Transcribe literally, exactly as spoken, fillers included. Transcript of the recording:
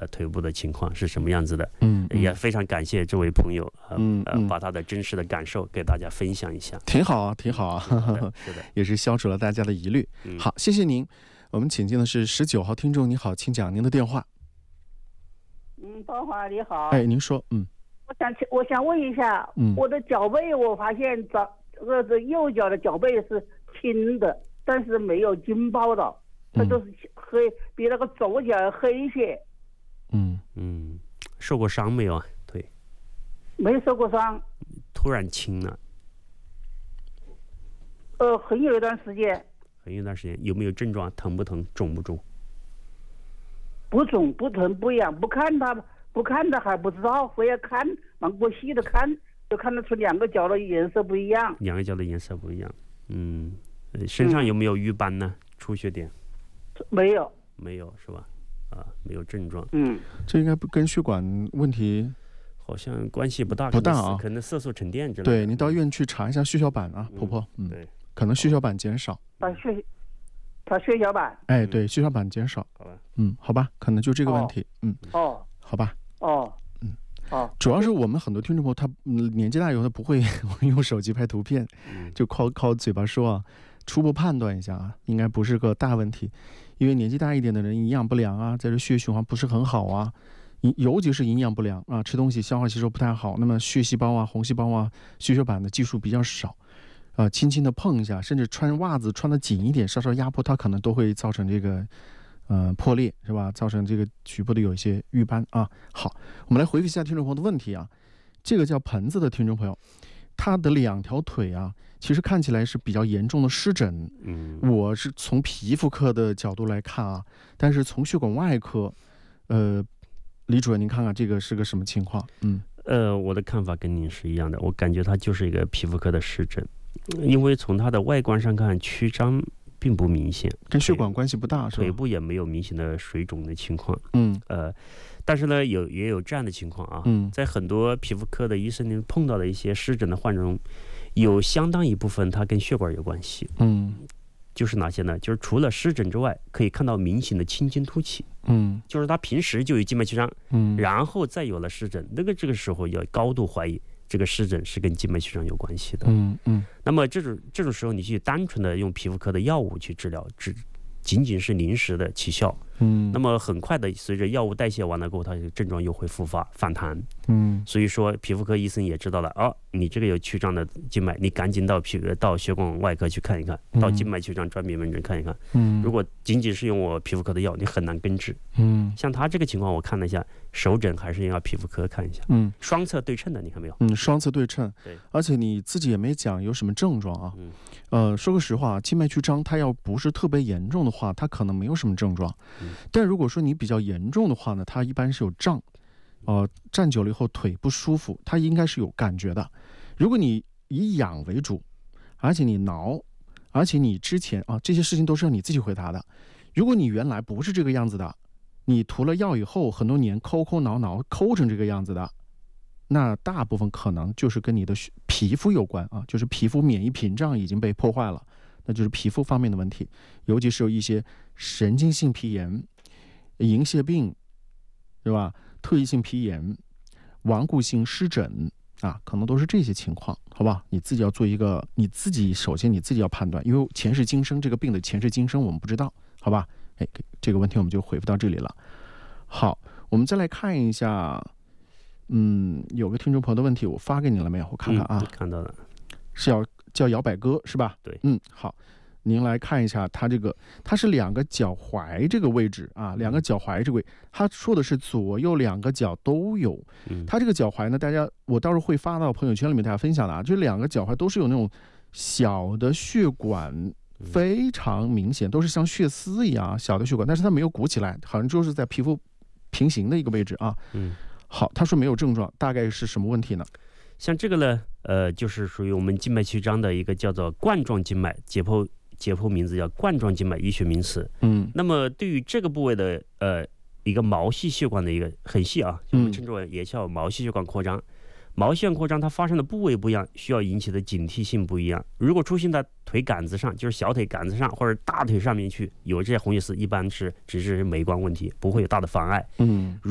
呃腿部的情况是什么样子的。 嗯，嗯也非常感谢这位朋友，呃嗯嗯呃，把他的真实的感受给大家分享一下。 挺好啊，挺好啊， 是的，是的， 也是消除了大家的疑虑。 嗯， 好，谢谢您。我们请进的是十九号听众，你好，请讲您的电话。 嗯，芳华你好。 哎，您说，嗯， 我想我想问一下， 嗯我的脚背，我发现脚这个这右脚的脚背是青的，但是没有筋包的，它都是黑，比那个左脚黑一些。 嗯嗯，受过伤没有啊？腿没受过伤， 突然青了， 呃，很有一段时间。 很有段时间，有没有症状？疼不疼？肿不肿？ 不肿不疼不一样，不看它不看它还不知道，非要看往过细的看，就看得出两个脚的颜色不一样。 两个脚的颜色不一样。嗯，呃身上有没有瘀斑呢？出血点？ 没有。 没有是吧？啊，没有症状。 嗯， 这应该不跟血管问题好像关系不大， 不大啊， 可能色素沉淀之类的。 对，你到医院去查一下血小板啊，婆婆。嗯， 对， 可能血小板减少。 把血，把血小板。 哎，对，血小板减少。 好吧。 嗯，好吧，可能就这个问题。嗯。 哦。 好吧。 哦。 嗯。 哦。 主要是我们很多听众朋友他嗯年纪大以后他不会用手机拍图片，就靠靠嘴巴说啊，初步判断一下啊，应该不是个大问题。因为年纪大一点的人营养不良啊，在这血液循环不是很好啊，尤其是营养不良啊，吃东西消化吸收不太好，那么血细胞啊、红细胞啊、血小板的技术比较少，啊、呃，轻轻的碰一下，甚至穿袜子穿得紧一点，稍稍压迫它，可能都会造成这个呃破裂，是吧？造成这个局部的有一些瘀斑啊。好，我们来回复一下听众朋友的问题啊。这个叫盆子的听众朋友，他的两条腿啊，其实看起来是比较严重的湿疹。 嗯， 我是从皮肤科的角度来看啊，但是从血管外科，呃，李主任您看看这个是个什么情况？嗯， 呃，我的看法跟您是一样的，我感觉它就是一个皮肤科的湿疹，因为从它的外观上看，曲张并不明显， 跟血管关系不大，是吧？ 腿部也没有明显的水肿的情况。 嗯， 呃，但是呢，有也有这样的情况啊， 嗯， 在很多皮肤科的医生碰到的一些湿疹的患者中，有相当一部分它跟血管有关系。 嗯， 就是哪些呢？就是除了湿疹之外，可以看到明显的青筋凸起。 嗯， 就是他平时就有静脉曲张， 嗯， 然后再有了湿疹，那个这个时候要高度怀疑这个湿疹是跟静脉曲张有关系的。 嗯嗯， 那么这种这种时候，你去单纯的用皮肤科的药物去治疗，只仅仅是临时的起效。 嗯， 那么很快的，随着药物代谢完了过后，它的症状又会复发反弹。 嗯， 所以说皮肤科医生也知道了，哦，你这个有曲张的静脉，你赶紧到皮到血管外科去看一看，到静脉曲张专门门诊看一看。 嗯， 如果仅仅是用我皮肤科的药，你很难根治。 嗯， 像他这个情况，我看了一下，手诊还是要皮肤科看一下。 嗯， 双侧对称的，你看没有？ 嗯，双侧对称。 对， 而且你自己也没讲有什么症状啊。 嗯， 呃，说个实话，静脉曲张它要不是特别严重的话，它可能没有什么症状。 嗯， 但如果说你比较严重的话呢，它一般是有胀，呃，站久了以后腿不舒服，它应该是有感觉的。如果你以痒为主，而且你挠，而且你之前啊这些事情都是要你自己回答的。如果你原来不是这个样子的，你涂了药以后很多年抠抠挠挠抠成这个样子的，那大部分可能就是跟你的皮肤有关啊，就是皮肤免疫屏障已经被破坏了，那就是皮肤方面的问题，尤其是有一些神经性皮炎、银屑病，对吧？特异性皮炎、顽固性湿疹啊，可能都是这些情况，好吧？你自己要做一个，你自己首先你自己要判断，因为前世今生这个病的前世今生我们不知道，好吧？哎，这个问题我们就回复到这里了。好，我们再来看一下，嗯，有个听众朋友的问题，我发给你了没有？我看看啊， 嗯、看到了， 是要叫摇摆哥是吧？ 对， 嗯，好。您来看一下，它这个它是两个脚踝这个位置啊，两个脚踝这个位，他说的是左右两个脚都有。它这个脚踝呢，大家我到时候会发到朋友圈里面大家分享的啊，就是两个脚踝都是有那种小的血管，非常明显，都是像血丝一样小的血管，但是它没有鼓起来，好像就是在皮肤平行的一个位置啊。 嗯， 好，他说没有症状，大概是什么问题呢？ 像这个呢，呃，就是属于我们静脉曲张的一个叫做冠状静脉，解剖解剖名字叫冠状静脉医学名词。 嗯， 那么对于这个部位的呃一个毛细血管的一个很细啊，我们称之为也叫毛细血管扩张。毛细血管扩张它发生的部位不一样，需要引起的警惕性不一样。如果出现在腿杆子上，就是小腿杆子上或者大腿上面去有这些红血丝，一般是只是美观问题，不会有大的妨碍。 嗯。